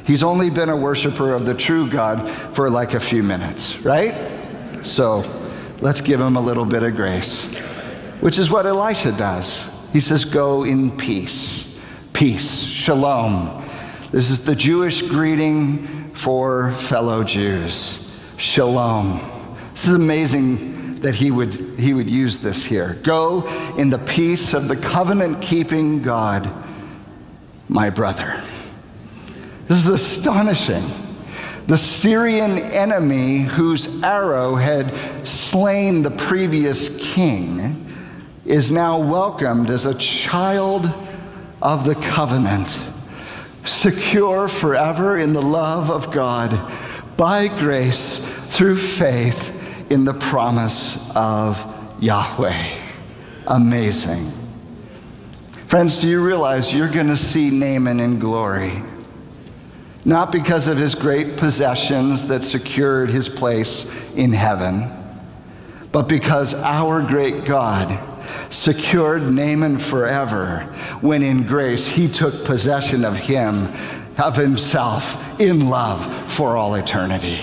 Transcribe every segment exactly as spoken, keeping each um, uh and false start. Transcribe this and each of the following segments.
He's only been a worshiper of the true God for like a few minutes, right? So let's give him a little bit of grace, which is what Elisha does. He says, go in peace. Peace, shalom. This is the Jewish greeting for fellow Jews. Shalom. This is amazing that he would, he would use this here. Go in the peace of the covenant-keeping God, my brother. This is astonishing. The Syrian enemy whose arrow had slain the previous king is now welcomed as a child of the covenant, secure forever in the love of God, by grace through faith in the promise of Yahweh. Amazing. Friends, do you realize you're going to see Naaman in glory? Not because of his great possessions that secured his place in heaven, but because our great God secured Naaman forever when in grace he took possession of him, of himself, in love for all eternity.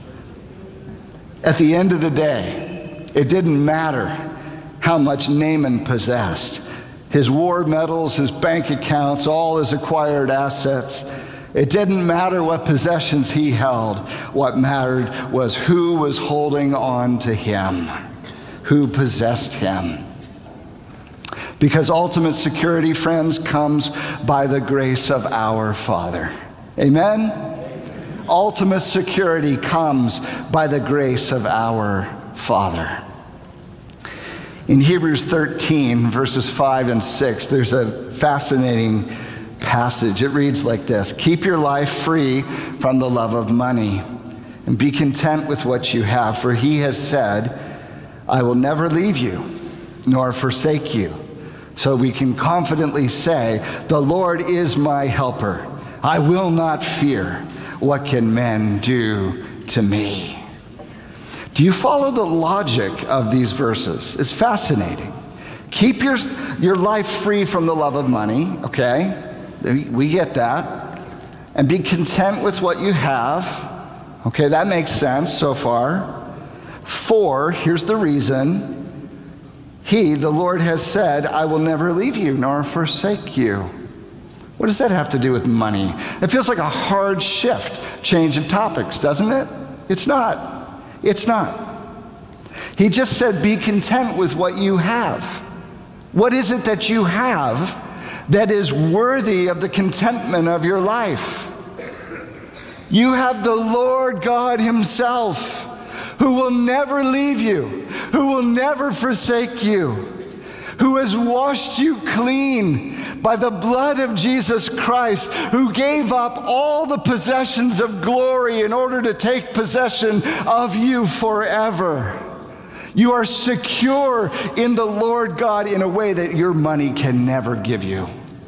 At the end of the day, it didn't matter how much Naaman possessed. His war medals, his bank accounts, all his acquired assets. It didn't matter what possessions he held. What mattered was who was holding on to him, who possessed him. Because ultimate security, friends, comes by the grace of our Father. Amen? Ultimate security comes by the grace of our Father. In Hebrews thirteen, verses five and six, there's a fascinating passage. It reads like this: keep your life free from the love of money and be content with what you have, for he has said, I will never leave you nor forsake you. So we can confidently say, the Lord is my helper. I will not fear. What can men do to me? Do you follow the logic of these verses? It's fascinating. Keep your, your life free from the love of money, okay? We get that. And be content with what you have. Okay, that makes sense so far. For, here's the reason. He, the Lord, has said, I will never leave you nor forsake you. What does that have to do with money? It feels like a hard shift, change of topics, doesn't it? It's not. It's not. He just said, be content with what you have. What is it that you have that is worthy of the contentment of your life? You have the Lord God himself, who will never leave you, who will never forsake you, who has washed you clean by the blood of Jesus Christ, who gave up all the possessions of glory in order to take possession of you forever. You are secure in the Lord God in a way that your money can never give you.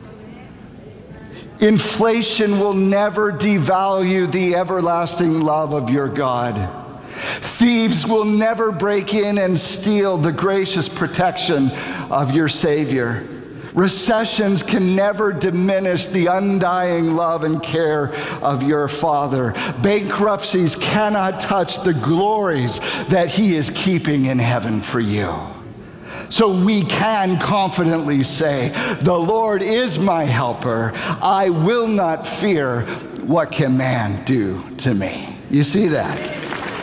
Inflation will never devalue the everlasting love of your God. Thieves will never break in and steal the gracious protection of your Savior. Recessions can never diminish the undying love and care of your Father. Bankruptcies cannot touch the glories that he is keeping in heaven for you. So we can confidently say, the Lord is my helper. I will not fear. What can man do to me? You see that?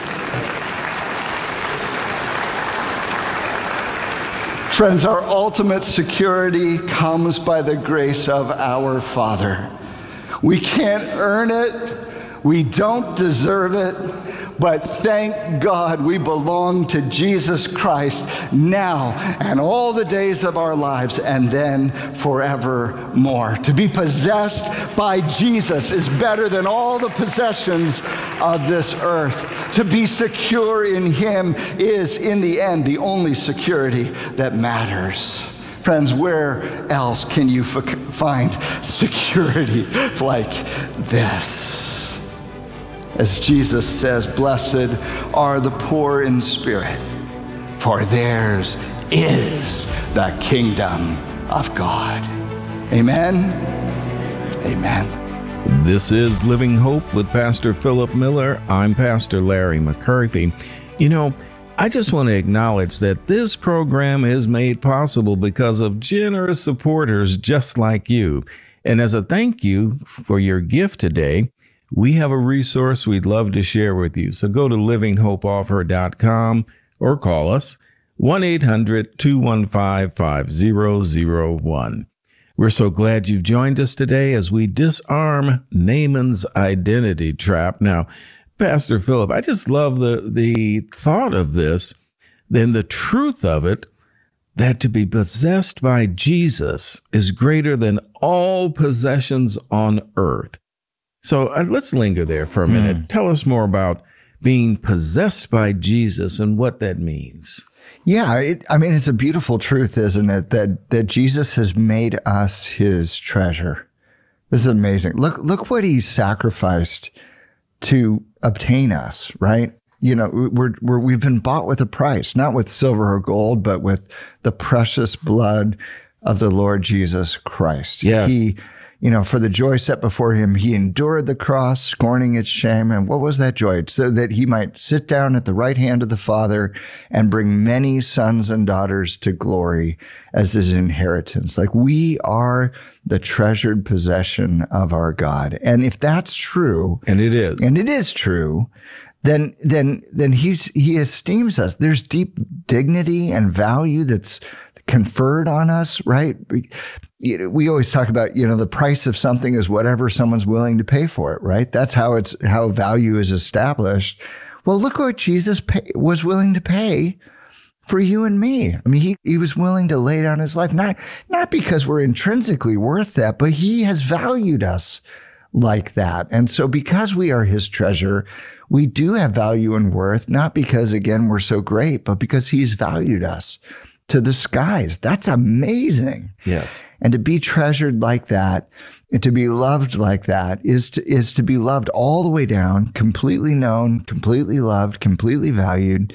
Friends, our ultimate security comes by the grace of our Father. We can't earn it. We don't deserve it. But thank God we belong to Jesus Christ now and all the days of our lives and then forevermore. To be possessed by Jesus is better than all the possessions of this earth. To be secure in him is, in the end, the only security that matters. Friends, where else can you f- find security like this? As Jesus says, blessed are the poor in spirit, for theirs is the kingdom of God. Amen. Amen. This is Living Hope with Pastor Philip Miller. I'm Pastor Larry McCarthy. You know, I just want to acknowledge that this program is made possible because of generous supporters just like you. And as a thank you for your gift today, we have a resource we'd love to share with you. So go to living hope offer dot com or call us one eight hundred two one five five zero zero one. We're so glad you've joined us today as we disarm Naaman's identity trap. Now, Pastor Philip, I just love the, the thought of this, then the truth of it, that to be possessed by Jesus is greater than all possessions on earth. So uh, let's linger there for a minute. Mm. Tell us more about being possessed by Jesus and what that means. Yeah, it, I mean, it's a beautiful truth, isn't it? That that Jesus has made us his treasure. This is amazing. Look, look what he sacrificed to obtain us, right? You know, we're, we're, we've been bought with a price, not with silver or gold, but with the precious blood of the Lord Jesus Christ. Yes. He, you know, for the joy set before him, he endured the cross, scorning its shame. And what was that joy? So that he might sit down at the right hand of the Father and bring many sons and daughters to glory as his inheritance. Like, we are the treasured possession of our God. And if that's true, and it is, and it is true, then, then, then he's, he esteems us. There's deep dignity and value that's conferred on us, right? We, we always talk about, you know, the price of something is whatever someone's willing to pay for it, right? That's how it's, how value is established. Well, look what Jesus pay, was willing to pay for you and me. I mean, he, he was willing to lay down his life, not, not because we're intrinsically worth that, but he has valued us like that. And so because we are his treasure, we do have value and worth, not because, again, we're so great, but because he's valued us to the skies. That's amazing. Yes. And to be treasured like that, and to be loved like that, is to, is to be loved all the way down, completely known, completely loved, completely valued.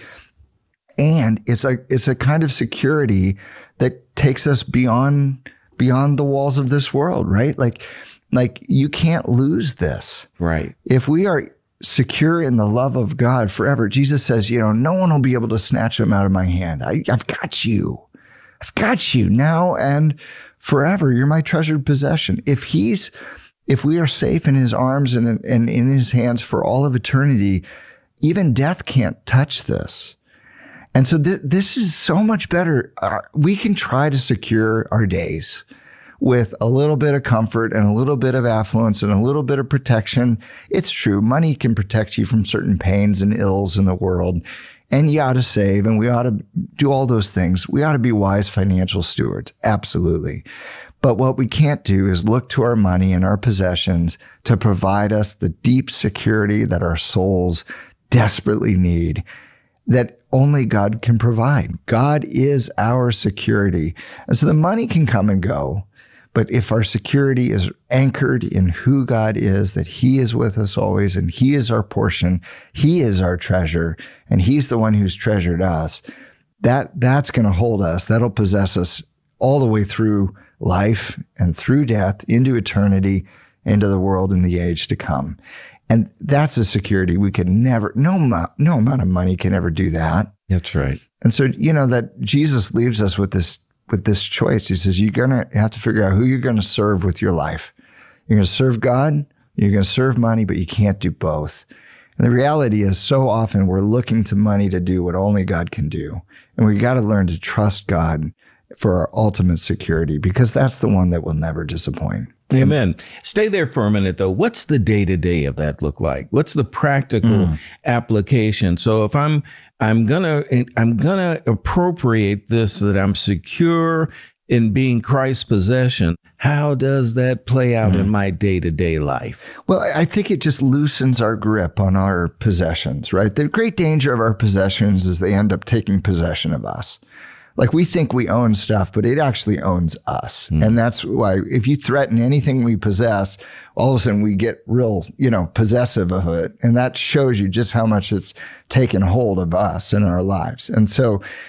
And it's a, it's a kind of security that takes us beyond, beyond the walls of this world, right? Like, like you can't lose this. Right. If we are secure in the love of God forever, Jesus says, you know, no one will be able to snatch them out of my hand. I, I've got you. I've got you now and forever. You're my treasured possession. If he's, if we are safe in his arms and, and in his hands for all of eternity, even death can't touch this. And so th- this is so much better. Uh, we can try to secure our days with a little bit of comfort and a little bit of affluence and a little bit of protection. It's true. Money can protect you from certain pains and ills in the world. And you ought to save, and we ought to do all those things. We ought to be wise financial stewards. Absolutely. But what we can't do is look to our money and our possessions to provide us the deep security that our souls desperately need, that only God can provide. God is our security. And so the money can come and go. But if our security is anchored in who God is, that he is with us always, and he is our portion, he is our treasure, and he's the one who's treasured us, that that's going to hold us. That'll possess us all the way through life and through death into eternity, into the world and the age to come. And that's a security we could never, no, no amount of money can ever do that. That's right. And so, you know, that Jesus leaves us with this with this choice. He says, you're going to have to figure out who you're going to serve with your life. You're going to serve God, you're going to serve money, but you can't do both. And the reality is, so often we're looking to money to do what only God can do. And we got to learn to trust God for our ultimate security, because that's the one that will never disappoint. Amen. Stay there for a minute, though. What's the day-to-day of that look like? What's the practical mm. application? So if I'm I'm gonna I'm gonna appropriate this, so that I'm secure in being Christ's possession, how does that play out mm. in my day-to-day life? Well, I think it just loosens our grip on our possessions, right? The great danger of our possessions is they end up taking possession of us. Like, we think we own stuff, but it actually owns us. Mm. And that's why if you threaten anything we possess, all of a sudden we get real, you know, possessive of it. And that shows you just how much it's taken hold of us in our lives. And so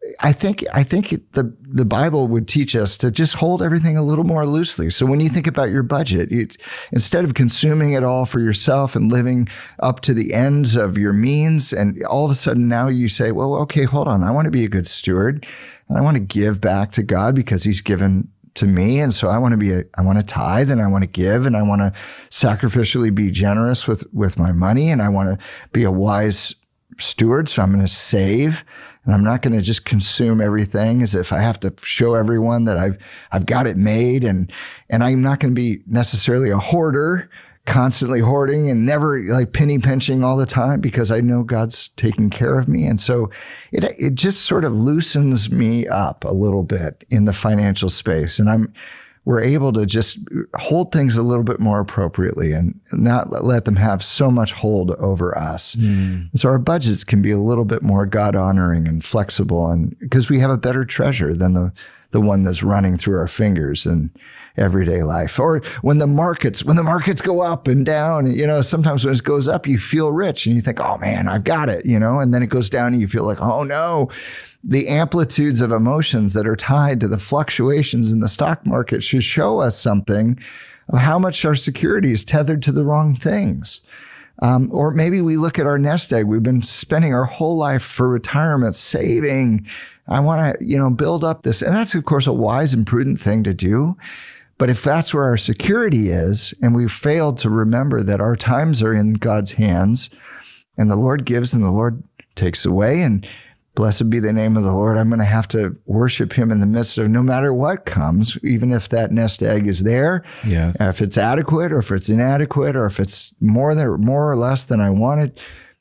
I think I think the the Bible would teach us to just hold everything a little more loosely. So when you think about your budget, you, instead of consuming it all for yourself and living up to the ends of your means, and all of a sudden now you say, well, okay, hold on, I want to be a good steward, and I want to give back to God because He's given to me, and so I want to be a I want to tithe, and I want to give, and I want to sacrificially be generous with with my money, and I want to be a wise steward. So I'm going to save. And I'm not going to just consume everything as if I have to show everyone that I've I've got it made. And and I'm not going to be necessarily a hoarder, constantly hoarding and never like penny pinching all the time, because I know God's taking care of me. And so it it just sort of loosens me up a little bit in the financial space. And I'm we're able to just hold things a little bit more appropriately and not let them have so much hold over us. Mm. And so our budgets can be a little bit more God-honoring and flexible, and because we have a better treasure than the, the one that's running through our fingers in everyday life. Or when the markets, when the markets go up and down, you know, sometimes when it goes up, you feel rich and you think, oh man, I've got it, you know, and then it goes down and you feel like, oh no. The amplitudes of emotions that are tied to the fluctuations in the stock market should show us something of how much our security is tethered to the wrong things. Um, or maybe we look at our nest egg. We've been spending our whole life for retirement saving. I want to, you know, build up this. And that's, of course, a wise and prudent thing to do. But if that's where our security is, and we've failed to remember that our times are in God's hands, and the Lord gives and the Lord takes away, and blessed be the name of the Lord, I'm going to have to worship Him in the midst of no matter what comes, even if that nest egg is there, yeah. if it's adequate or if it's inadequate or if it's more than more or less than I wanted.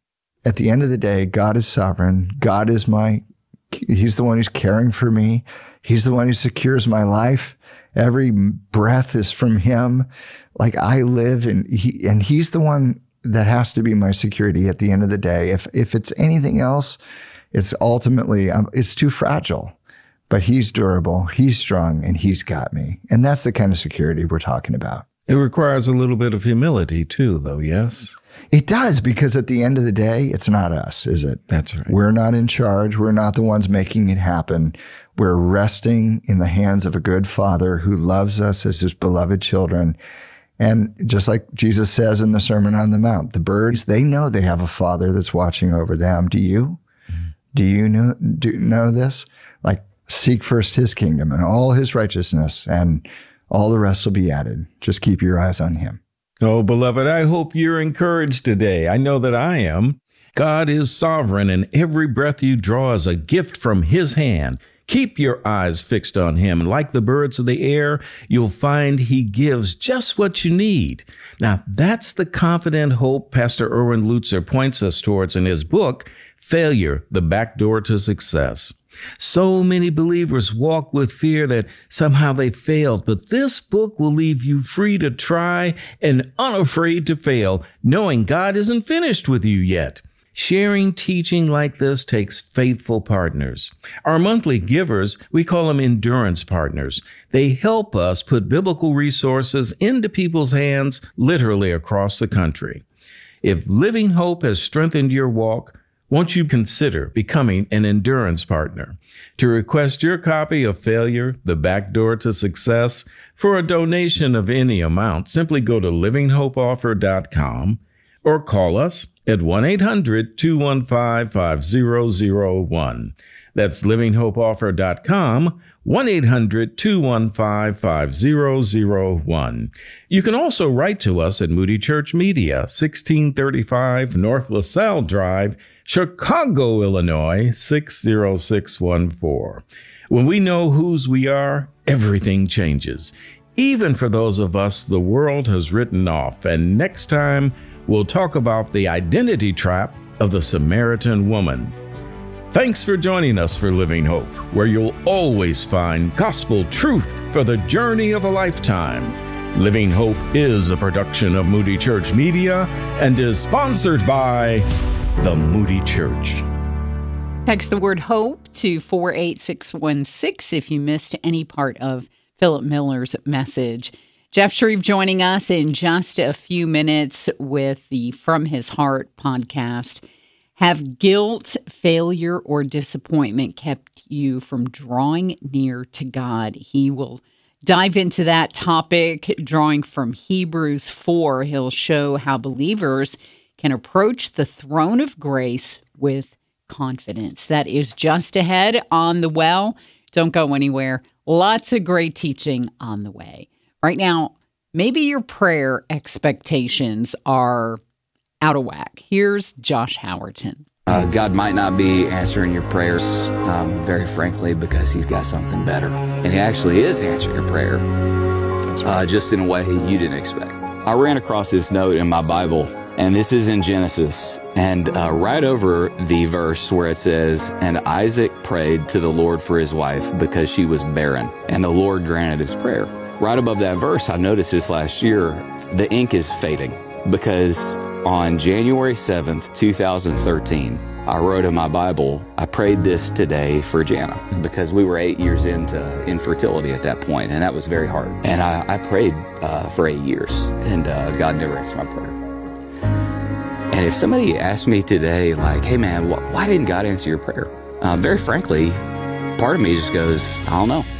At the end of the day, God is sovereign. God is my, He's the one who's caring for me. He's the one who secures my life. Every breath is from Him. Like I live and He, and He's the one that has to be my security at the end of the day. If, if it's anything else, it's ultimately, um, it's too fragile, but He's durable, He's strong, and He's got me. And that's the kind of security we're talking about. It requires a little bit of humility too, though, yes? It does, because at the end of the day, it's not us, is it? That's right. We're not in charge. We're not the ones making it happen. We're resting in the hands of a good Father who loves us as His beloved children. And just like Jesus says in the Sermon on the Mount, the birds, they know they have a Father that's watching over them. Do you? Do you know, do know this? Like, seek first His kingdom and all His righteousness, and all the rest will be added. Just keep your eyes on Him. Oh, beloved, I hope you're encouraged today. I know that I am. God is sovereign, and every breath you draw is a gift from His hand. Keep your eyes fixed on Him, and like the birds of the air, you'll find He gives just what you need. Now, that's the confident hope Pastor Erwin Lutzer points us towards in his book, Failure, the Back Door to Success. So many believers walk with fear that somehow they failed, but this book will leave you free to try and unafraid to fail, knowing God isn't finished with you yet. Sharing teaching like this takes faithful partners. Our monthly givers, we call them endurance partners. They help us put biblical resources into people's hands literally across the country. If Living Hope has strengthened your walk, won't you consider becoming an endurance partner? To request your copy of Failure, the Back Door to Success, for a donation of any amount, simply go to living hope offer dot com or call us at one eight hundred two one five five zero zero one. That's living hope offer dot com, one eight hundred two one five five zero zero one. You can also write to us at Moody Church Media, sixteen thirty-five North LaSalle Drive, Chicago, Illinois, six zero six one four. When we know whose we are, everything changes, even for those of us the world has written off. And next time, we'll talk about the identity trap of the Samaritan woman. Thanks for joining us for Living Hope, where you'll always find gospel truth for the journey of a lifetime. Living Hope is a production of Moody Church Media and is sponsored by the Moody Church. Text the word HOPE to four eight six one six if you missed any part of Philip Miller's message. Jeff Shreve joining us in just a few minutes with the From His Heart podcast. Have guilt, failure, or disappointment kept you from drawing near to God? He will dive into that topic, drawing from Hebrews four. He'll show how believers can approach the throne of grace with confidence. That is just ahead on The Well. Don't go anywhere. Lots of great teaching on the way. Right now, maybe your prayer expectations are out of whack. Here's Josh Howerton. Uh, God might not be answering your prayers, um, very frankly, because he's got something better. And he actually is answering your prayer, uh, just in a way you didn't expect. I ran across this note in my Bible, and this is in Genesis, and uh, right over the verse where it says, "And Isaac prayed to the Lord for his wife because she was barren, and the Lord granted his prayer." Right above that verse, I noticed this last year, the ink is fading, because on January seventh, two thousand thirteen, I wrote in my Bible, "I prayed this today for Jana," because we were eight years into infertility at that point, and that was very hard. And I, I prayed uh, for eight years, and uh, God never answered my prayer. And if somebody asked me today, like, "Hey man, wh why didn't God answer your prayer?" Uh, very frankly, part of me just goes, "I don't know."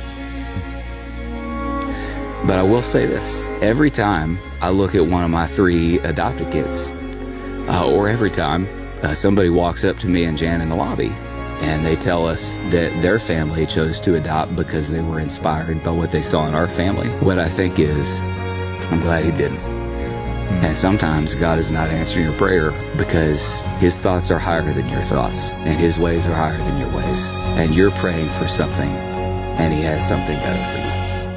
But I will say this, every time I look at one of my three adopted kids, uh, or every time uh, somebody walks up to me and Jan in the lobby, and they tell us that their family chose to adopt because they were inspired by what they saw in our family, what I think is, I'm glad he didn't. And sometimes God is not answering your prayer because his thoughts are higher than your thoughts, and his ways are higher than your ways. And you're praying for something, and he has something better for you.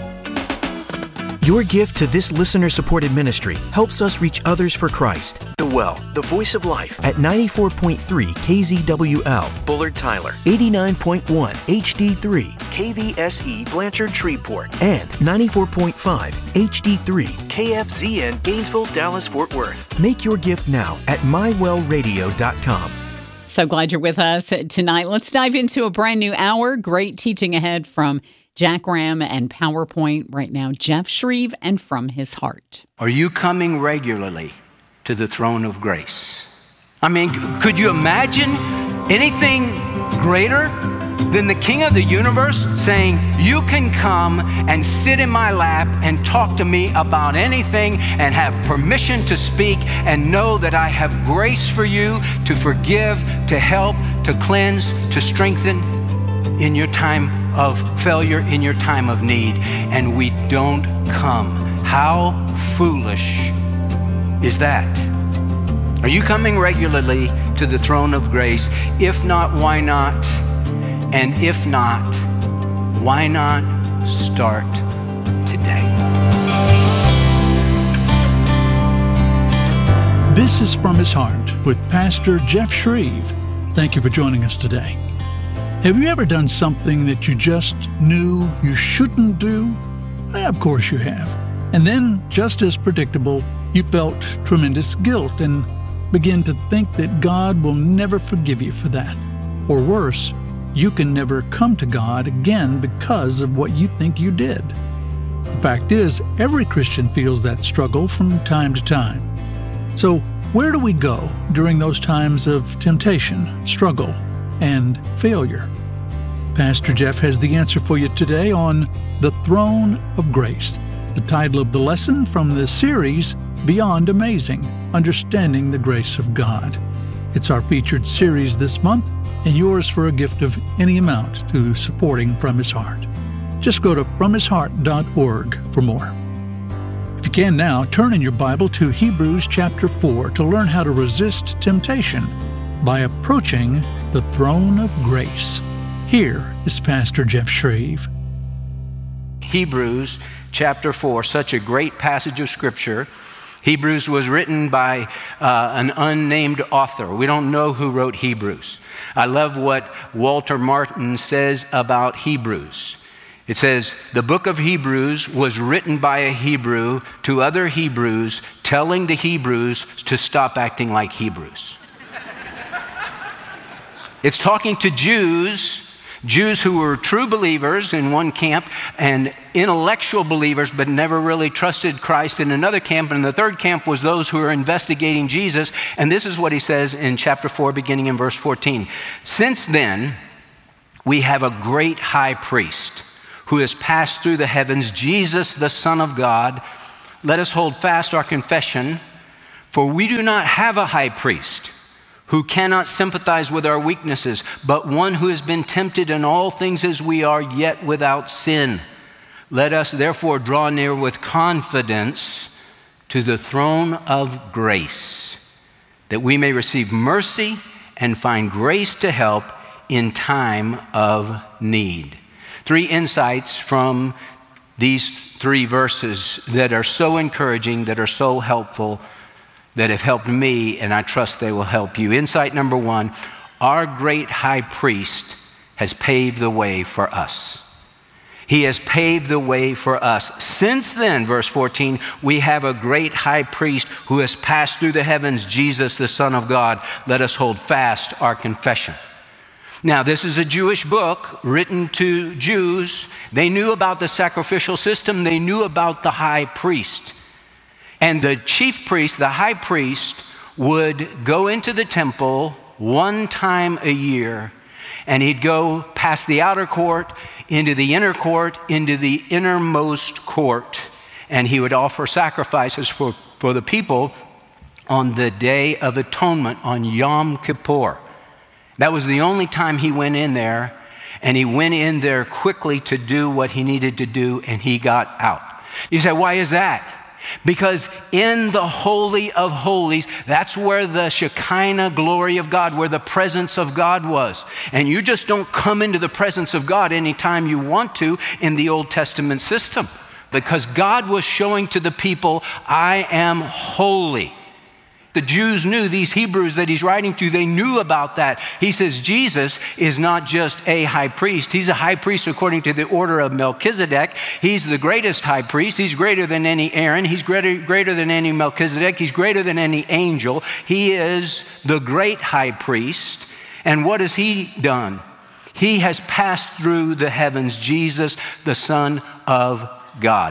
Your gift to this listener-supported ministry helps us reach others for Christ. The Well, the voice of life, at ninety-four point three K Z W L, Bullard Tyler, eighty-nine point one H D three, K V S E Blanchard Shreveport, and ninety-four point five H D three, K F Z N Gainesville, Dallas, Fort Worth. Make your gift now at my well radio dot com. So glad you're with us tonight. Let's dive into a brand new hour. Great teaching ahead from Jack Ram and PowerPoint. Right now, Jeff Shreve and From His Heart. Are you coming regularly to the throne of grace? I mean, could you imagine anything greater than the King of the universe saying, "You can come and sit in my lap and talk to me about anything and have permission to speak and know that I have grace for you to forgive, to help, to cleanse, to strengthen in your time of failure, in your time of need," and we don't come? How foolish is that? Are you coming regularly to the throne of grace? If not, why not? And if not, why not start today? This is From His Heart with Pastor Jeff Shreve. Thank you for joining us today. Have you ever done something that you just knew you shouldn't do? Of course you have. And then, just as predictable, you felt tremendous guilt and began to think that God will never forgive you for that. Or worse, you can never come to God again because of what you think you did. The fact is, every Christian feels that struggle from time to time. So, where do we go during those times of temptation, struggle, and failure? Pastor Jeff has the answer for you today on The Throne of Grace, the title of the lesson from the series Beyond Amazing, Understanding the Grace of God. It's our featured series this month, and yours for a gift of any amount to supporting From His Heart. Just go to from his heart dot org for more. If you can now, turn in your Bible to Hebrews chapter four to learn how to resist temptation by approaching the throne of grace. Here is Pastor Jeff Shreve. Hebrews chapter four, such a great passage of Scripture. Hebrews was written by uh, an unnamed author. We don't know who wrote Hebrews. I love what Walter Martin says about Hebrews. It says, the book of Hebrews was written by a Hebrew to other Hebrews, telling the Hebrews to stop acting like Hebrews. It's talking to Jews Jews who were true believers in one camp and intellectual believers but never really trusted Christ in another camp. And the third camp was those who were investigating Jesus. And this is what he says in chapter four, beginning in verse fourteen. Since then, we have a great high priest who has passed through the heavens, Jesus, the Son of God. Let us hold fast our confession, for we do not have a high priest who cannot sympathize with our weaknesses, but one who has been tempted in all things as we are, yet without sin. Let us therefore draw near with confidence to the throne of grace, that we may receive mercy and find grace to help in time of need. Three insights from these three verses that are so encouraging, that are so helpful, that have helped me, and I trust they will help you. Insight number one, our great high priest has paved the way for us. He has paved the way for us. Since then, verse fourteen, we have a great high priest who has passed through the heavens, Jesus, the Son of God. Let us hold fast our confession. Now, this is a Jewish book written to Jews. They knew about the sacrificial system. They knew about the high priest. And the chief priest, the high priest, would go into the temple one time a year, and he'd go past the outer court, into the inner court, into the innermost court, and he would offer sacrifices for, for the people on the Day of Atonement, on Yom Kippur. That was the only time he went in there, and he went in there quickly to do what he needed to do, and he got out. You say, why is that? Because in the Holy of Holies, that's where the Shekinah glory of God, where the presence of God was. And you just don't come into the presence of God anytime you want to in the Old Testament system. Because God was showing to the people, I am holy. The Jews knew, these Hebrews that he's writing to, they knew about that. He says Jesus is not just a high priest. He's a high priest according to the order of Melchizedek. He's the greatest high priest. He's greater than any Aaron. He's greater, greater than any Melchizedek. He's greater than any angel. He is the great high priest. And what has he done? He has passed through the heavens, Jesus, the Son of God.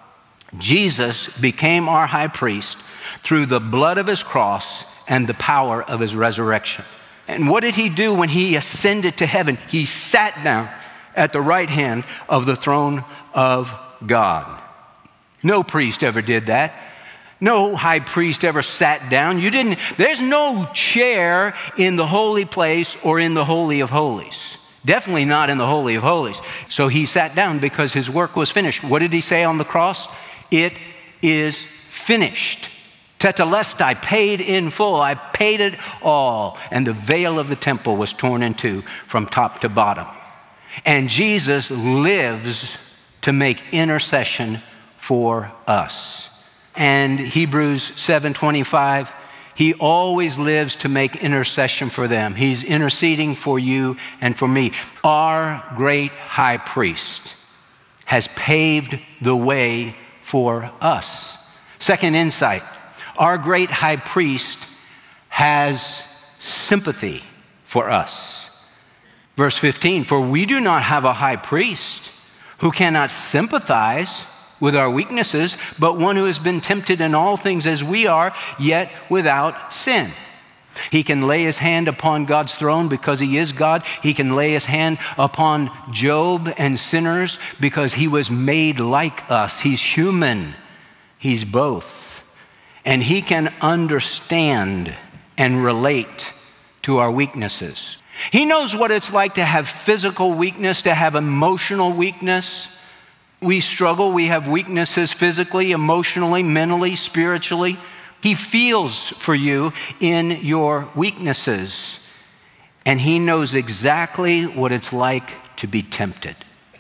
Jesus became our high priest through the blood of his cross and the power of his resurrection. And what did he do when he ascended to heaven? He sat down at the right hand of the throne of God. No priest ever did that. No high priest ever sat down. You didn't, there's no chair in the holy place or in the Holy of Holies. Definitely not in the Holy of Holies. So he sat down because his work was finished. What did he say on the cross? It is finished. Tetelestai, paid in full. I paid it all. And the veil of the temple was torn in two from top to bottom. And Jesus lives to make intercession for us. And Hebrews seven twenty-five, he always lives to make intercession for them. He's interceding for you and for me. Our great high priest has paved the way for us. Second insight. Our great high priest has sympathy for us. Verse fifteen, for we do not have a high priest who cannot sympathize with our weaknesses, but one who has been tempted in all things as we are, yet without sin. He can lay his hand upon God's throne because he is God. He can lay his hand upon Job and sinners because he was made like us. He's human. He's both. And he can understand and relate to our weaknesses. He knows what it's like to have physical weakness, to have emotional weakness. We struggle, we have weaknesses physically, emotionally, mentally, spiritually. He feels for you in your weaknesses. And he knows exactly what it's like to be tempted.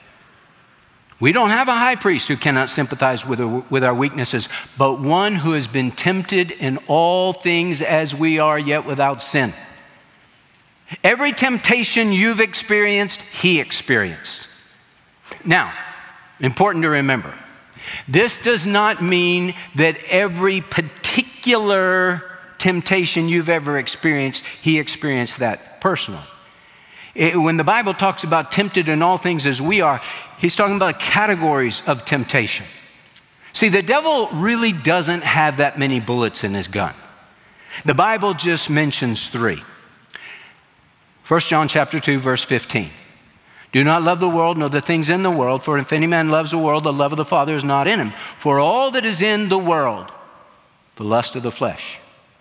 We don't have a high priest who cannot sympathize with, with our weaknesses, but one who has been tempted in all things as we are, yet without sin. Every temptation you've experienced, he experienced. Now, important to remember, this does not mean that every particular temptation you've ever experienced, he experienced that personally. It, when the Bible talks about tempted in all things as we are, he's talking about categories of temptation. See, the devil really doesn't have that many bullets in his gun. The Bible just mentions three. First John chapter two, verse fifteen. Do not love the world, nor the things in the world, for if any man loves the world, the love of the Father is not in him. For all that is in the world, the lust of the flesh,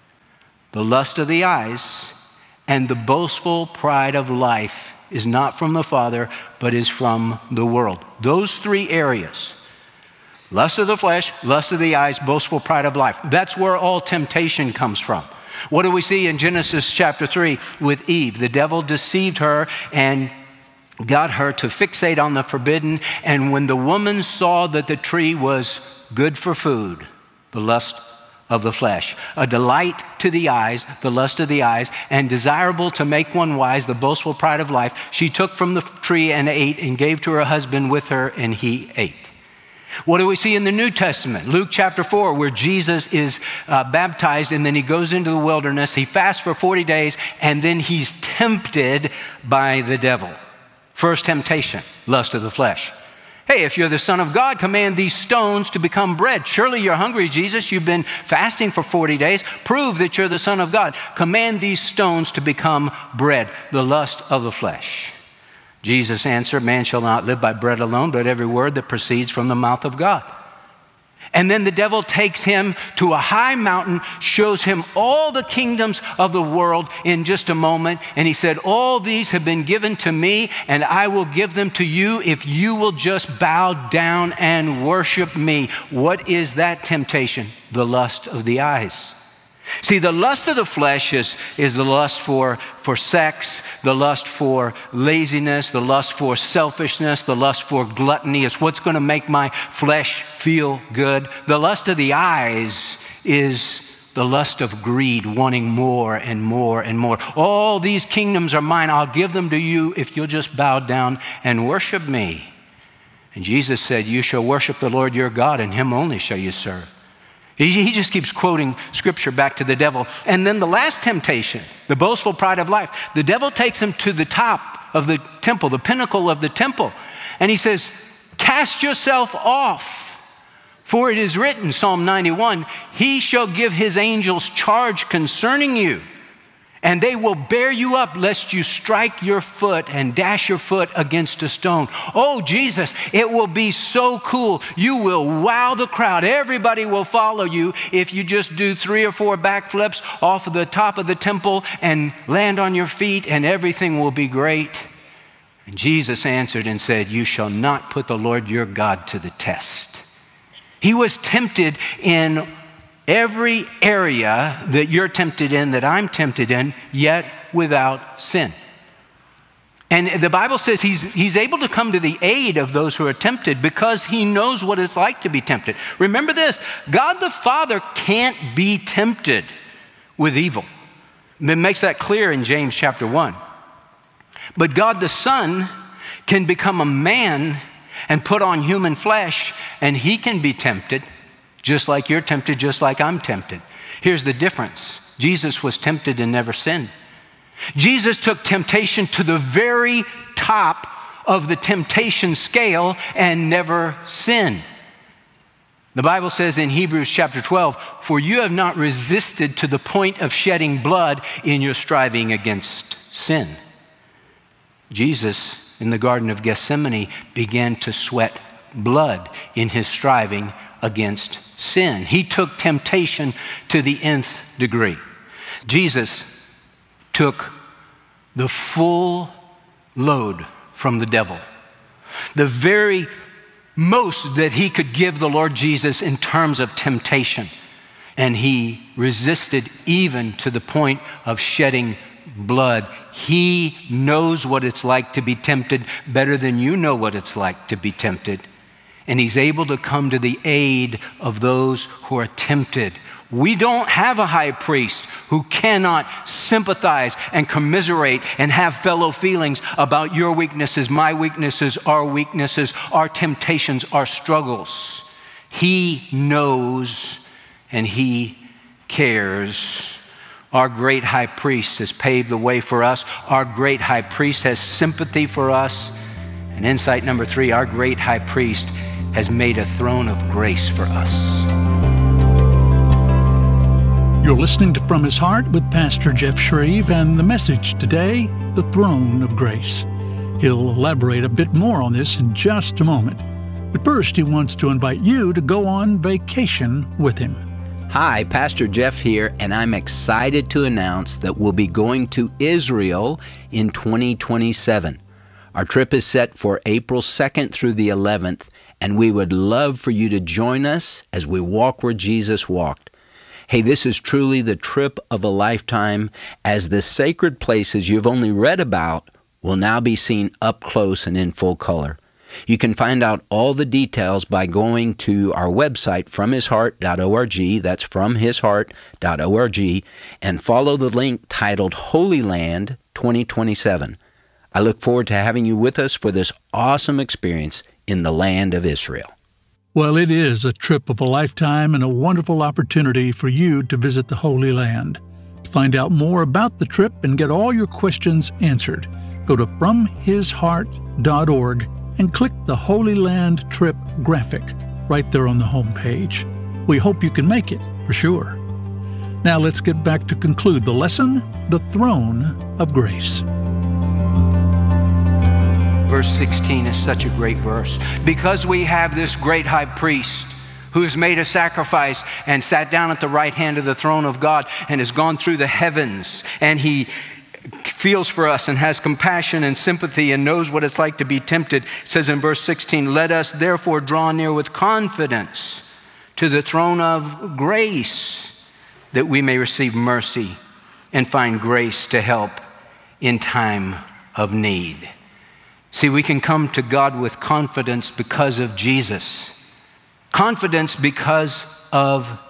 the lust of the eyes, and the boastful pride of life is not from the Father, but is from the world. Those three areas, lust of the flesh, lust of the eyes, boastful pride of life. That's where all temptation comes from. What do we see in Genesis chapter three with Eve? The devil deceived her and got her to fixate on the forbidden. And when the woman saw that the tree was good for food, the lust of the flesh, a delight to the eyes, the lust of the eyes, and desirable to make one wise, the boastful pride of life, she took from the tree and ate and gave to her husband with her, and he ate. What do we see in the New Testament? Luke chapter four, where Jesus is uh, baptized, and then he goes into the wilderness. He fasts for forty days, and then he's tempted by the devil. First temptation, lust of the flesh. Hey, if you're the Son of God, command these stones to become bread. Surely you're hungry, Jesus. You've been fasting for forty days. Prove that you're the Son of God. Command these stones to become bread, the lust of the flesh. Jesus answered, man shall not live by bread alone, but every word that proceeds from the mouth of God. And then the devil takes him to a high mountain, shows him all the kingdoms of the world in just a moment. And he said, all these have been given to me, and I will give them to you if you will just bow down and worship me. What is that temptation? The lust of the eyes. See, the lust of the flesh is, is the lust for, for sex, the lust for laziness, the lust for selfishness, the lust for gluttony. It's what's going to make my flesh feel good. The lust of the eyes is the lust of greed, wanting more and more and more. All these kingdoms are mine. I'll give them to you if you'll just bow down and worship me. And Jesus said, you shall worship the Lord your God, and him only shall you serve. He just keeps quoting scripture back to the devil. And then the last temptation, the boastful pride of life, the devil takes him to the top of the temple, the pinnacle of the temple. And he says, cast yourself off, for it is written, Psalm ninety-one, he shall give his angels charge concerning you, and they will bear you up lest you strike your foot and dash your foot against a stone. Oh, Jesus, it will be so cool. You will wow the crowd. Everybody will follow you if you just do three or four backflips off of the top of the temple and land on your feet, and everything will be great. And Jesus answered and said, you shall not put the Lord your God to the test. He was tempted in every area that you're tempted in, that I'm tempted in, yet without sin. And the Bible says he's, he's able to come to the aid of those who are tempted because he knows what it's like to be tempted. Remember this, God the Father can't be tempted with evil. It makes that clear in James chapter one. But God the Son can become a man and put on human flesh, and he can be tempted just like you're tempted, just like I'm tempted. Here's the difference. Jesus was tempted and never sinned. Jesus took temptation to the very top of the temptation scale and never sinned. The Bible says in Hebrews chapter twelve, for you have not resisted to the point of shedding blood in your striving against sin. Jesus, in the Garden of Gethsemane, began to sweat blood in his striving against sin. He took temptation to the nth degree. Jesus took the full load from the devil, the very most that he could give the Lord Jesus in terms of temptation. And he resisted even to the point of shedding blood. He knows what it's like to be tempted better than you know what it's like to be tempted. And he's able to come to the aid of those who are tempted. We don't have a high priest who cannot sympathize and commiserate and have fellow feelings about your weaknesses, my weaknesses, our weaknesses, our temptations, our struggles. He knows and he cares Our great high priest has paved the way for us. Our great high priest has sympathy for us. And insight number three, our great high priest has made a throne of grace for us. You're listening to From His Heart with Pastor Jeff Shreve, and the message today, the throne of grace. He'll elaborate a bit more on this in just a moment. But first, he wants to invite you to go on vacation with him. Hi, Pastor Jeff here, and I'm excited to announce that we'll be going to Israel in twenty twenty-seven. Our trip is set for April second through the eleventh, and we would love for you to join us as we walk where Jesus walked. Hey, this is truly the trip of a lifetime, as the sacred places you've only read about will now be seen up close and in full color. You can find out all the details by going to our website, from his heart dot org, that's from his heart dot org, and follow the link titled Holy Land twenty twenty-seven. I look forward to having you with us for this awesome experience in the land of Israel. Well, it is a trip of a lifetime and a wonderful opportunity for you to visit the Holy Land. To find out more about the trip and get all your questions answered, go to from his heart dot org and click the Holy Land Trip graphic right there on the home page. We hope you can make it, for sure. Now let's get back to conclude the lesson, the throne of grace. Verse sixteen is such a great verse. Because we have this great high priest who has made a sacrifice and sat down at the right hand of the throne of God and has gone through the heavens, and he feels for us and has compassion and sympathy and knows what it's like to be tempted. It says in verse sixteen, let us therefore draw near with confidence to the throne of grace, that we may receive mercy and find grace to help in time of need. See, we can come to God with confidence because of Jesus. Confidence because of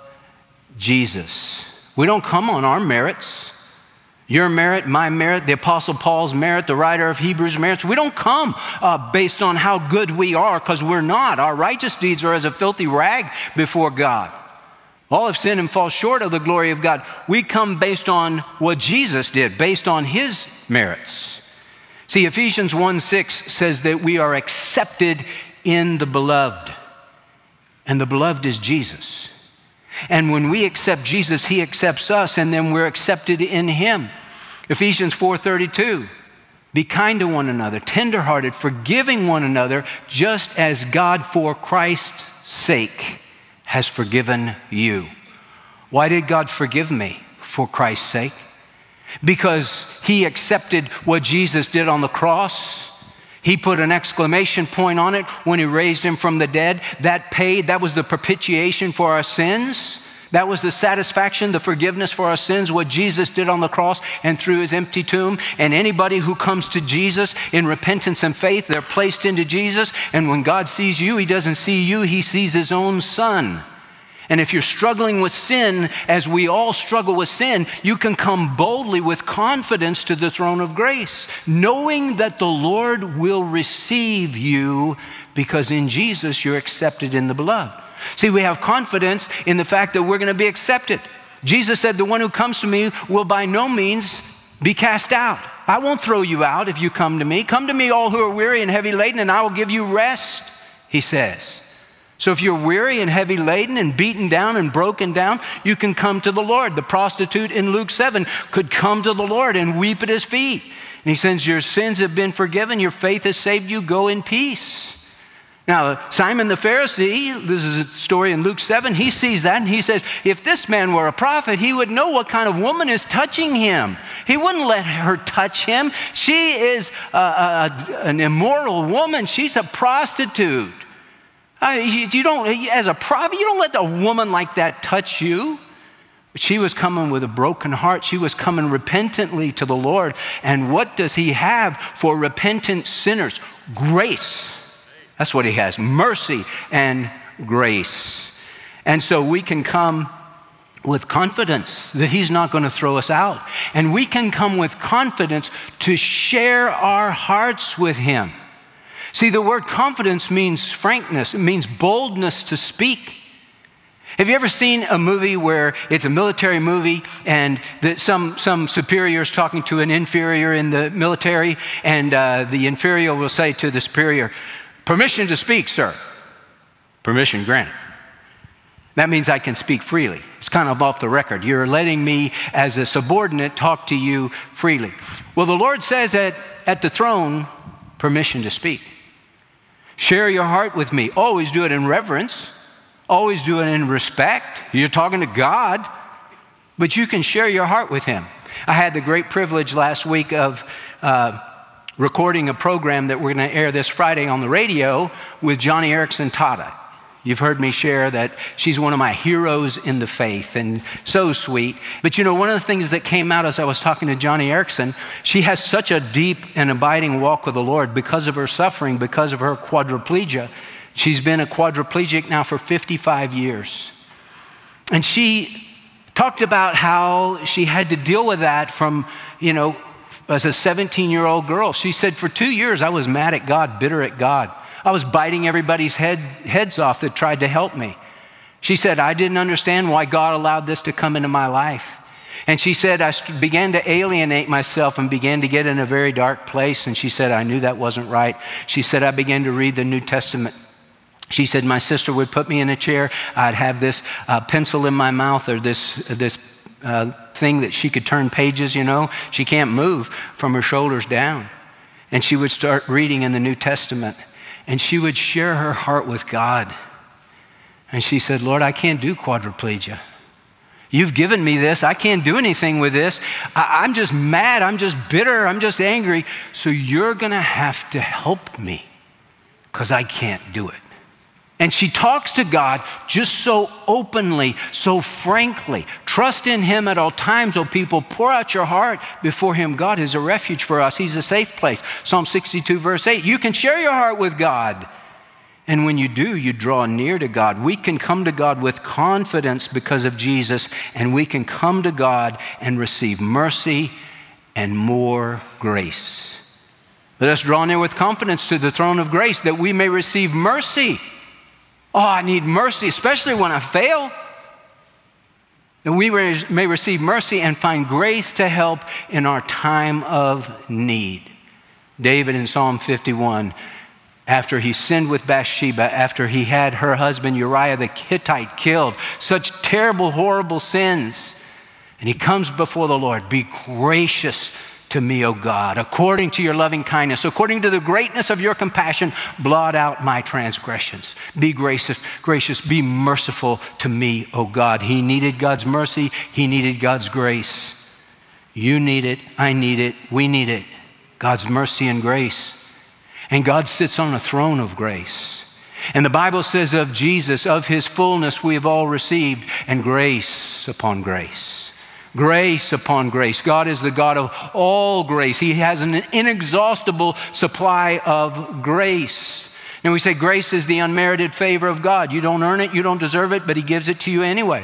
Jesus. We don't come on our merits. Your merit, my merit, the Apostle Paul's merit, the writer of Hebrews' merits. We don't come uh, based on how good we are, because we're not. Our righteous deeds are as a filthy rag before God. All have sinned and fall short of the glory of God. We come based on what Jesus did, based on his merits. See, Ephesians one six says that we are accepted in the beloved. And the beloved is Jesus. And when we accept Jesus, he accepts us, and then we're accepted in him. Ephesians four thirty-two, be kind to one another, tenderhearted, forgiving one another, just as God for Christ's sake has forgiven you. Why did God forgive me? For Christ's sake. Because he accepted what Jesus did on the cross. He put an exclamation point on it when he raised him from the dead. That paid, that was the propitiation for our sins. That was the satisfaction, the forgiveness for our sins, what Jesus did on the cross and through his empty tomb. And anybody who comes to Jesus in repentance and faith, they're placed into Jesus. And when God sees you, he doesn't see you, he sees his own son. And if you're struggling with sin, as we all struggle with sin, you can come boldly with confidence to the throne of grace, knowing that the Lord will receive you, because in Jesus you're accepted in the beloved. See, we have confidence in the fact that we're going to be accepted. Jesus said, the one who comes to me will by no means be cast out. I won't throw you out if you come to me. Come to me, all who are weary and heavy laden, and I will give you rest, he says. So if you're weary and heavy laden and beaten down and broken down, you can come to the Lord. The prostitute in Luke seven could come to the Lord and weep at his feet. And he says, your sins have been forgiven. Your faith has saved you. Go in peace. Now, Simon the Pharisee, this is a story in Luke seven, he sees that and he says, if this man were a prophet, he would know what kind of woman is touching him. He wouldn't let her touch him. She is a, a, an immoral woman. She's a prostitute. Uh, you, you don't, as a prophet, you don't let a woman like that touch you. But she was coming with a broken heart. She was coming repentantly to the Lord. And what does he have for repentant sinners? Grace. That's what he has, mercy and grace. And so we can come with confidence that he's not going to throw us out. And we can come with confidence to share our hearts with him. See, the word confidence means frankness. It means boldness to speak. Have you ever seen a movie where it's a military movie and the, some, some superior is talking to an inferior in the military, and uh, the inferior will say to the superior, "Permission to speak, sir." "Permission granted." That means I can speak freely. It's kind of off the record. You're letting me as a subordinate talk to you freely. Well, the Lord says that at the throne, permission to speak. Share your heart with me. Always do it in reverence. Always do it in respect. You're talking to God, but you can share your heart with him. I had the great privilege last week of uh, recording a program that we're going to air this Friday on the radio with Joni Eareckson Tada. You've heard me share that she's one of my heroes in the faith, and so sweet. But you know, one of the things that came out as I was talking to Joni Eareckson, she has such a deep and abiding walk with the Lord because of her suffering, because of her quadriplegia. She's been a quadriplegic now for fifty-five years. And she talked about how she had to deal with that from, you know, as a seventeen-year-old girl. She said, for two years, I was mad at God, bitter at God. I was biting everybody's head, heads off that tried to help me. She said, I didn't understand why God allowed this to come into my life. And she said, I began to alienate myself and began to get in a very dark place. And she said, I knew that wasn't right. She said, I began to read the New Testament. She said, my sister would put me in a chair. I'd have this uh, pencil in my mouth, or this, this uh, thing that she could turn pages, you know. She can't move from her shoulders down. And she would start reading in the New Testament. And she would share her heart with God. And she said, Lord, I can't do quadriplegia. You've given me this. I can't do anything with this. I- I'm just mad. I'm just bitter. I'm just angry. So you're going to have to help me because I can't do it. And she talks to God just so openly, so frankly. Trust in him at all times, O people. Pour out your heart before him. God is a refuge for us. He's a safe place. Psalm sixty-two, verse eight. You can share your heart with God. And when you do, you draw near to God. We can come to God with confidence because of Jesus, and we can come to God and receive mercy and more grace. Let us draw near with confidence to the throne of grace that we may receive mercy. Oh, I need mercy, especially when I fail. And we may receive mercy and find grace to help in our time of need. David in Psalm fifty-one, after he sinned with Bathsheba, after he had her husband Uriah the Hittite killed, such terrible, horrible sins. And he comes before the Lord, be gracious to me, O God, according to your loving kindness, according to the greatness of your compassion, blot out my transgressions. Be gracious, gracious, be merciful to me, O God. He needed God's mercy. He needed God's grace. You need it. I need it. We need it. God's mercy and grace. And God sits on a throne of grace. And the Bible says of Jesus, of his fullness we have all received, and grace upon grace. Grace upon grace. God is the God of all grace. He has an inexhaustible supply of grace. And we say grace is the unmerited favor of God. You don't earn it, you don't deserve it, but he gives it to you anyway.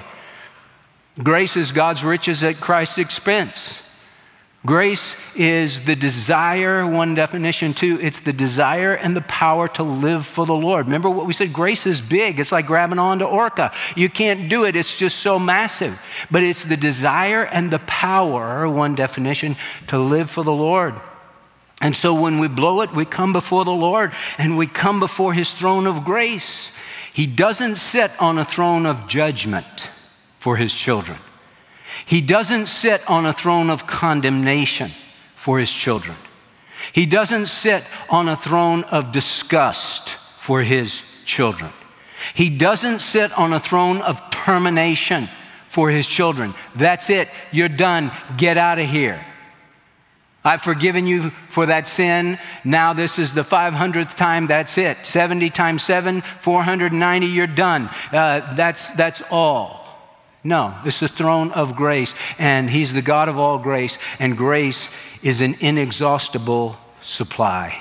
Grace is God's riches at Christ's expense. Grace is the desire, one definition too, it's the desire and the power to live for the Lord. Remember what we said, grace is big. It's like grabbing onto Orca. You can't do it, it's just so massive. But it's the desire and the power, one definition, to live for the Lord. And so when we blow it, we come before the Lord and we come before his throne of grace. He doesn't sit on a throne of judgment for his children. He doesn't sit on a throne of condemnation for his children. He doesn't sit on a throne of disgust for his children. He doesn't sit on a throne of termination for his children. That's it. You're done. Get out of here. I've forgiven you for that sin. Now this is the five hundredth time. That's it. seventy times seven, four hundred ninety, you're done. Uh, that's, that's all. No, it's the throne of grace, and he's the God of all grace, and grace is an inexhaustible supply.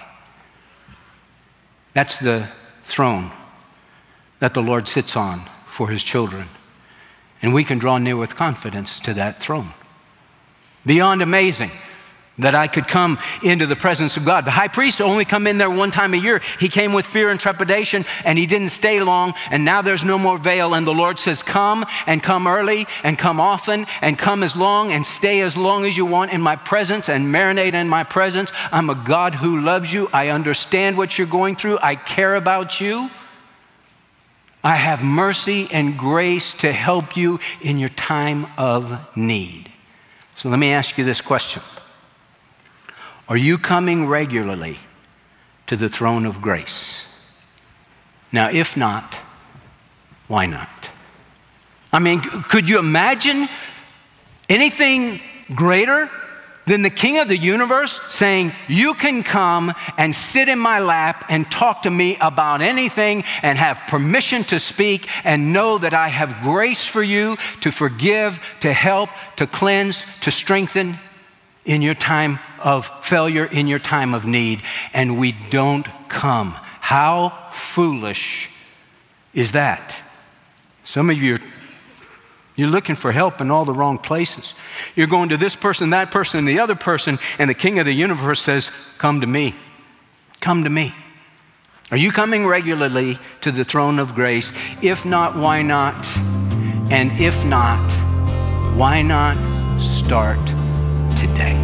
That's the throne that the Lord sits on for his children, and we can draw near with confidence to that throne. Beyond amazing. that I could come into the presence of God. The high priest only come in there one time a year. He came with fear and trepidation, and he didn't stay long, and now there's no more veil, and the Lord says, come, and come early, and come often, and come as long, and stay as long as you want in my presence, and marinate in my presence. I'm a God who loves you. I understand what you're going through. I care about you. I have mercy and grace to help you in your time of need. So let me ask you this question. Are you coming regularly to the throne of grace? Now, if not, why not? I mean, could you imagine anything greater than the King of the universe saying, you can come and sit in my lap and talk to me about anything and have permission to speak and know that I have grace for you to forgive, to help, to cleanse, to strengthen in your time of failure, in your time of need, and we don't come. How foolish is that? Some of you, you're looking for help in all the wrong places. You're going to this person, that person, and the other person, and the King of the universe says, come to me. Come to me. Are you coming regularly to the throne of grace? If not, why not? And if not, why not start today?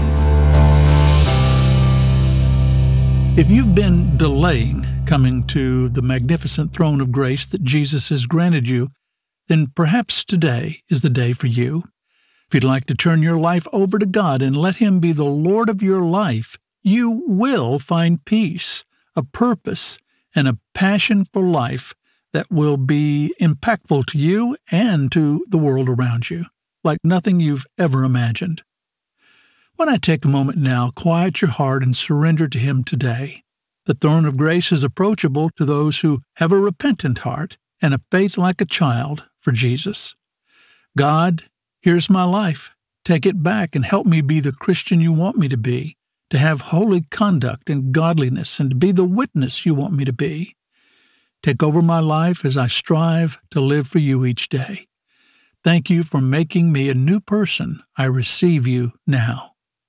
If you've been delaying coming to the magnificent throne of grace that Jesus has granted you, then perhaps today is the day for you. If you'd like to turn your life over to God and let Him be the Lord of your life, you will find peace, a purpose, and a passion for life that will be impactful to you and to the world around you, like nothing you've ever imagined. Why not take a moment now, quiet your heart, and surrender to Him today? The throne of grace is approachable to those who have a repentant heart and a faith like a child for Jesus. God, here's my life. Take it back and help me be the Christian you want me to be, to have holy conduct and godliness, and to be the witness you want me to be. Take over my life as I strive to live for you each day. Thank you for making me a new person. I receive you now.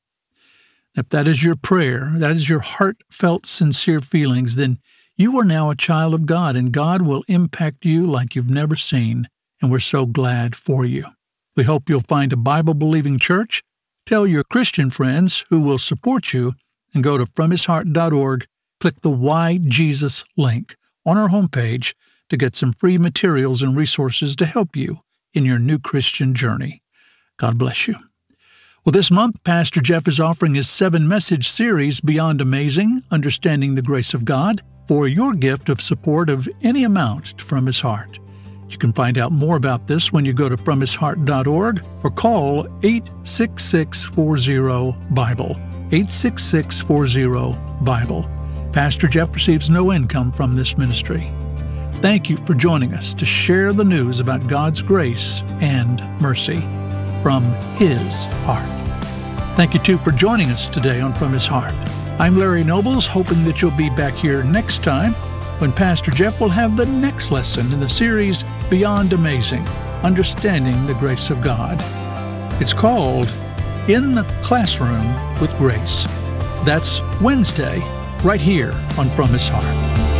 If that is your prayer, that is your heartfelt, sincere feelings, then you are now a child of God, and God will impact you like you've never seen, and we're so glad for you. We hope you'll find a Bible-believing church, tell your Christian friends who will support you, and go to from his heart dot org, click the Why Jesus link on our homepage to get some free materials and resources to help you in your new Christian journey. God bless you. Well, this month, Pastor Jeff is offering his seven-message series, Beyond Amazing, Understanding the Grace of God, for your gift of support of any amount from his heart. You can find out more about this when you go to from his heart dot org or call eight six six, four zero, Bible, eight six six, four zero, Bible. Pastor Jeff receives no income from this ministry. Thank you for joining us to share the news about God's grace and mercy from His heart. Thank you, too, for joining us today on From His Heart. I'm Larry Nobles, hoping that you'll be back here next time when Pastor Jeff will have the next lesson in the series Beyond Amazing, Understanding the Grace of God. It's called In the Classroom with Grace. That's Wednesday, right here on From His Heart.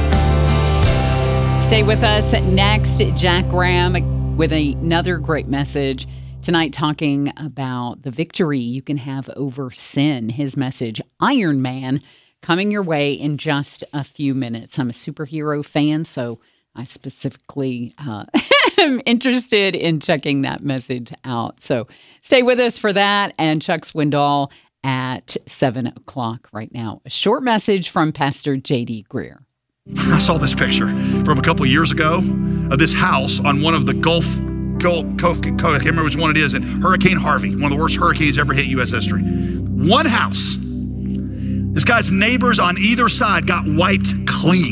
Stay with us. Next, Jack Graham with another great message. Tonight, talking about the victory you can have over sin. His message, Iron Man, coming your way in just a few minutes. I'm a superhero fan, so I specifically uh, am interested in checking that message out. So stay with us for that, and Chuck Swindoll at seven o'clock right now. A short message from Pastor J D Greer. I saw this picture from a couple of years ago of this house on one of the Gulf Gulf, I can't remember which one it is, and Hurricane Harvey, one of the worst hurricanes ever hit U S history. One house. This guy's neighbors on either side got wiped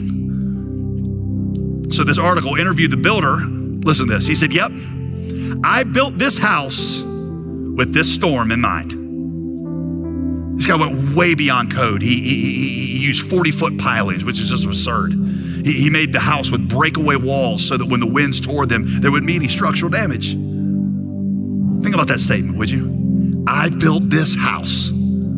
clean. So this article interviewed the builder. Listen to this. He said, yep, I built this house with this storm in mind. This guy went way beyond code. He, he, he used forty-foot pilings, which is just absurd. He, he made the house with breakaway walls so that when the winds tore them, there wouldn't be any structural damage. Think about that statement, would you? I built this house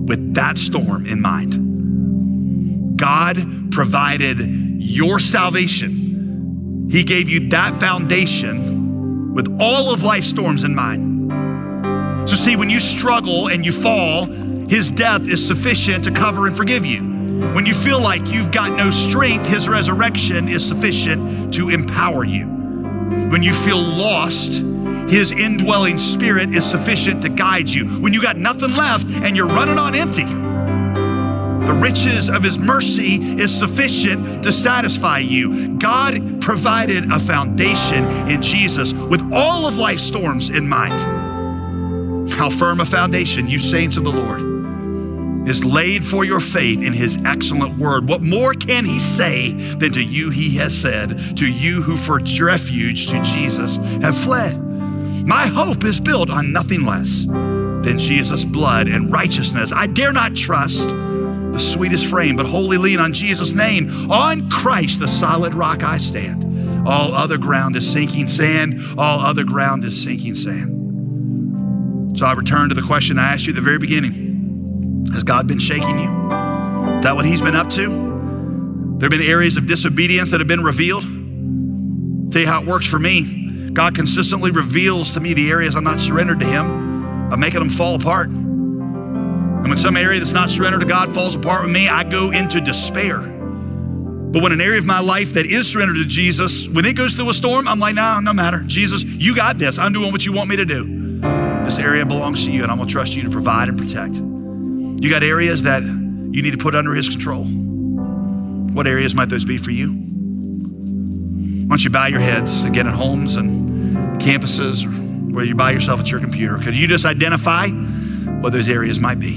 with that storm in mind. God provided your salvation. He gave you that foundation with all of life's storms in mind. So see, when you struggle and you fall, his death is sufficient to cover and forgive you. When you feel like you've got no strength, his resurrection is sufficient to empower you. When you feel lost, his indwelling spirit is sufficient to guide you. When you got nothing left and you're running on empty, the riches of his mercy is sufficient to satisfy you. God provided a foundation in Jesus with all of life's storms in mind. How firm a foundation, you saints of the Lord, is laid for your faith in his excellent word. What more can he say than to you he has said, to you who for refuge to Jesus have fled? My hope is built on nothing less than Jesus' blood and righteousness. I dare not trust the sweetest frame, but wholly lean on Jesus' name. On Christ, the solid rock I stand. All other ground is sinking sand. All other ground is sinking sand. So I return to the question I asked you at the very beginning. Has God been shaking you? Is that what he's been up to? There have been areas of disobedience that have been revealed. I'll tell you how it works for me. God consistently reveals to me the areas I'm not surrendered to him by making them fall apart. And when some area that's not surrendered to God falls apart with me, I go into despair. But when an area of my life that is surrendered to Jesus, when it goes through a storm, I'm like, no, no matter. Jesus, you got this. I'm doing what you want me to do. This area belongs to you, and I'm gonna trust you to provide and protect. You got areas that you need to put under his control. What areas might those be for you? Why don't you bow your heads again at homes and campuses, or whether you're by yourself at your computer. Could you just identify what those areas might be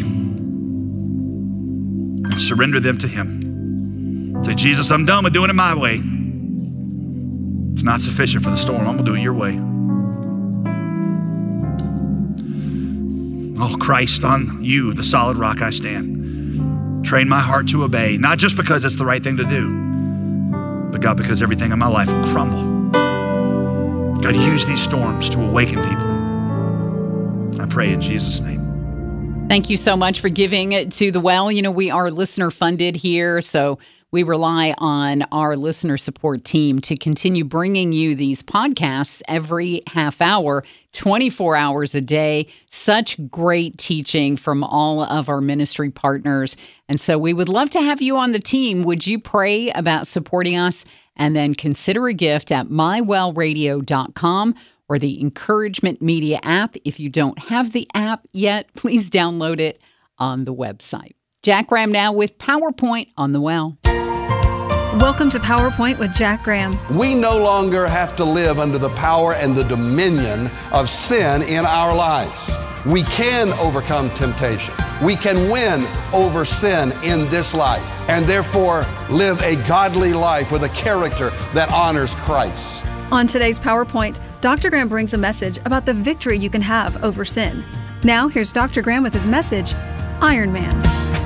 and surrender them to him? Say, Jesus, I'm done with doing it my way. It's not sufficient for the storm. I'm gonna do it your way. Oh, Christ, on you, the solid rock I stand. Train my heart to obey, not just because it's the right thing to do, but God, because everything in my life will crumble. God, use these storms to awaken people. I pray in Jesus' name. Thank you so much for giving to the well. You know, we are listener funded here, so we rely on our listener support team to continue bringing you these podcasts every half hour, twenty-four hours a day. Such great teaching from all of our ministry partners. And so we would love to have you on the team. Would you pray about supporting us and then consider a gift at my well radio dot com or the Encouragement Media app? If you don't have the app yet, please download it on the website. Jack Graham now with PowerPoint on the Well. Welcome to PowerPoint with Jack Graham. We no longer have to live under the power and the dominion of sin in our lives. We can overcome temptation. We can win over sin in this life, and therefore live a godly life with a character that honors Christ. On today's PowerPoint, Doctor Graham brings a message about the victory you can have over sin. Now, here's Doctor Graham with his message, Iron Man.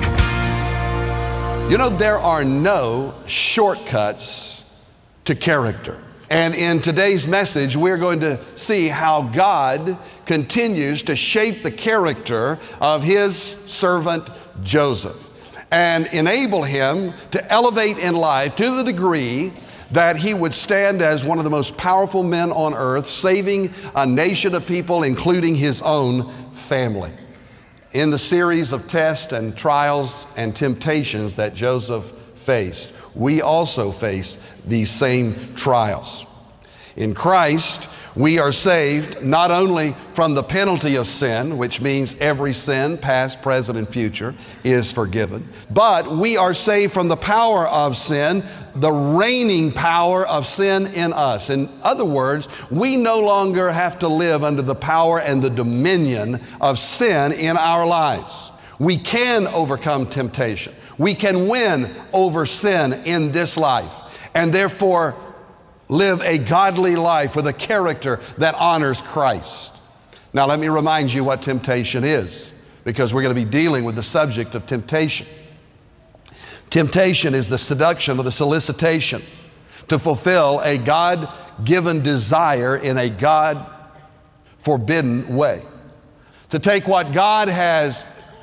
You know, there are no shortcuts to character. And in today's message, we're going to see how God continues to shape the character of his servant Joseph and enable him to elevate in life to the degree that he would stand as one of the most powerful men on earth, saving a nation of people, including his own family. In the series of tests and trials and temptations that Joseph faced, we also face these same trials. In Christ, we are saved not only from the penalty of sin, which means every sin, past, present, and future, is forgiven, but we are saved from the power of sin, the reigning power of sin in us. In other words, we no longer have to live under the power and the dominion of sin in our lives. We can overcome temptation. We can win over sin in this life, and therefore live a godly life with a character that honors Christ. Now, let me remind you what temptation is, because we're going to be dealing with the subject of temptation. Temptation is the seduction or the solicitation to fulfill a God-given desire in a God-forbidden way. To take what God has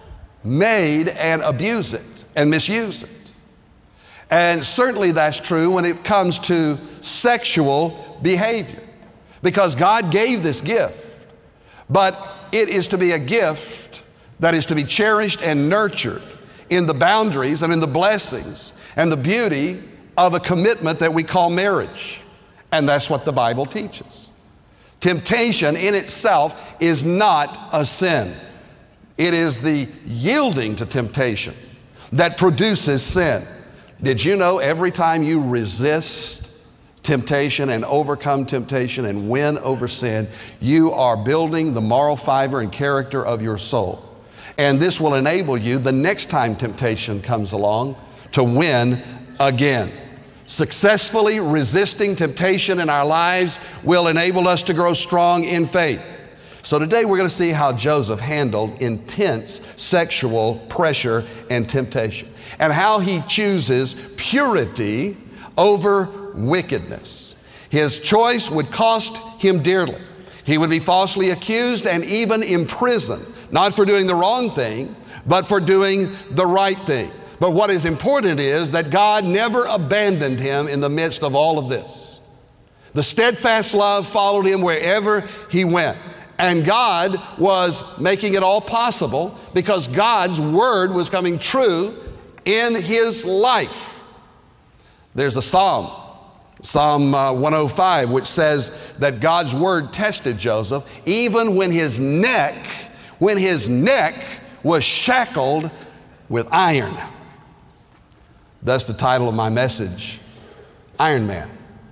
made and abuse it and misuse it. And certainly that's true when it comes to sexual behavior, because God gave this gift, but it is to be a gift that is to be cherished and nurtured in the boundaries and in the blessings and the beauty of a commitment that we call marriage. And that's what the Bible teaches. Temptation in itself is not a sin. It is the yielding to temptation that produces sin. Did you know every time you resist temptation and overcome temptation and win over sin, you are building the moral fiber and character of your soul? And this will enable you the next time temptation comes along to win again. Successfully resisting temptation in our lives will enable us to grow strong in faith. So today we're going to see how Joseph handled intense sexual pressure and temptation, and how he chooses purity over wickedness. His choice would cost him dearly. He would be falsely accused and even imprisoned, not for doing the wrong thing, but for doing the right thing. But what is important is that God never abandoned him in the midst of all of this. The steadfast love followed him wherever he went. And God was making it all possible because God's word was coming true in his life. There's a psalm, Psalm uh, one oh five, which says that God's word tested Joseph even when his neck, when his neck was shackled with iron. That's the title of my message, Iron Man.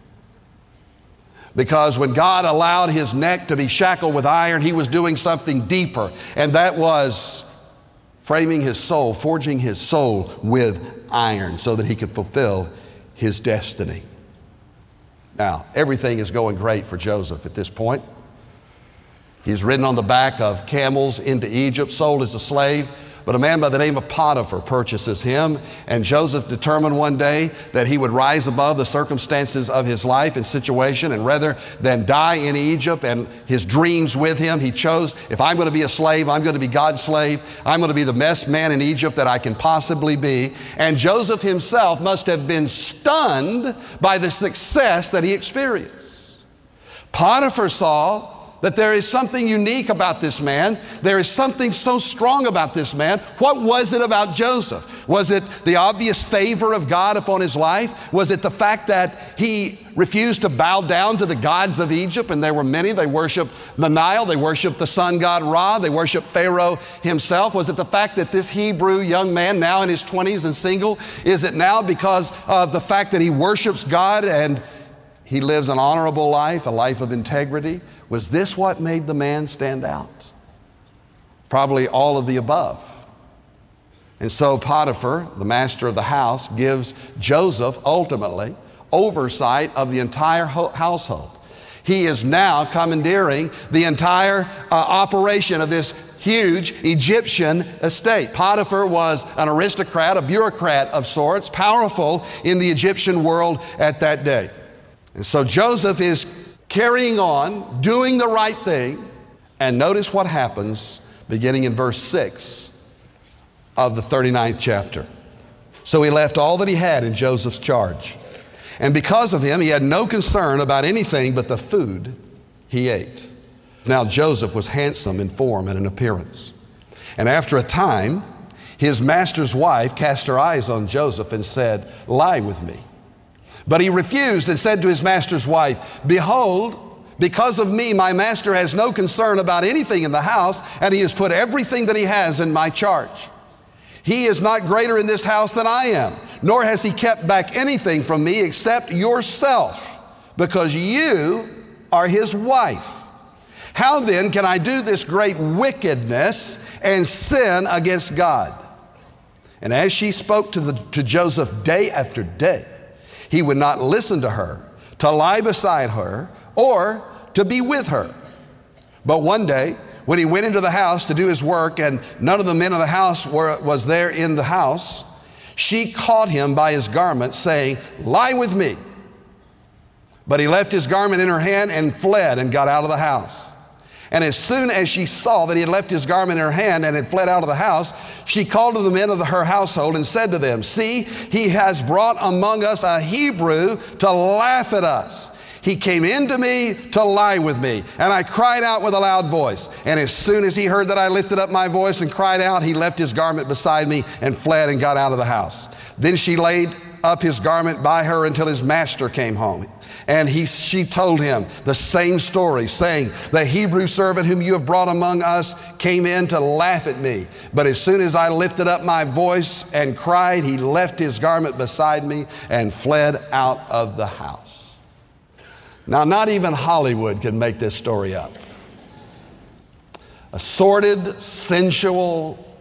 Because when God allowed his neck to be shackled with iron, he was doing something deeper, and that was framing his soul, forging his soul with iron so that he could fulfill his destiny. Now, everything is going great for Joseph at this point. He's ridden on the back of camels into Egypt, sold as a slave. But a man by the name of Potiphar purchases him, and Joseph determined one day that he would rise above the circumstances of his life and situation, and rather than die in Egypt and his dreams with him, he chose, if I'm going to be a slave, I'm going to be God's slave. I'm going to be the best man in Egypt that I can possibly be. And Joseph himself must have been stunned by the success that he experienced. Potiphar saw that there is something unique about this man. There is something so strong about this man. What was it about Joseph? Was it the obvious favor of God upon his life? Was it the fact that he refused to bow down to the gods of Egypt? And there were many. They worshiped the Nile. They worshiped the sun god Ra. They worshiped Pharaoh himself. Was it the fact that this Hebrew young man, now in his twenties and single, is it now because of the fact that he worships God and he lives an honorable life, a life of integrity? Was this what made the man stand out? Probably all of the above. And so Potiphar, the master of the house, gives Joseph ultimately oversight of the entire household. He is now commandeering the entire uh, operation of this huge Egyptian estate. Potiphar was an aristocrat, a bureaucrat of sorts, powerful in the Egyptian world at that day. And so Joseph is carrying on, doing the right thing, and notice what happens beginning in verse six of the thirty-ninth chapter. So he left all that he had in Joseph's charge, and because of him he had no concern about anything but the food he ate. Now Joseph was handsome in form and in appearance, and after a time his master's wife cast her eyes on Joseph and said, "Lie with me." But he refused and said to his master's wife, "Behold, because of me, my master has no concern about anything in the house, and he has put everything that he has in my charge. He is not greater in this house than I am, nor has he kept back anything from me except yourself, because you are his wife. How then can I do this great wickedness and sin against God?" And as she spoke to, the, to Joseph day after day, he would not listen to her, to lie beside her, or to be with her. But one day, when he went into the house to do his work, and none of the men of the house were, was there in the house, she caught him by his garment, saying, "Lie with me." But he left his garment in her hand and fled and got out of the house. And as soon as she saw that he had left his garment in her hand and had fled out of the house, she called to the men of the, her household and said to them, see, he has brought among us a Hebrew to laugh at us. He came in to me to lie with me, and I cried out with a loud voice. And as soon as he heard that I lifted up my voice and cried out, he left his garment beside me and fled and got out of the house. Then she laid up his garment by her until his master came home. And he, she told him the same story, saying, the Hebrew servant whom you have brought among us came in to laugh at me. But as soon as I lifted up my voice and cried, he left his garment beside me and fled out of the house. Now, not even Hollywood could make this story up. A sordid, sensual,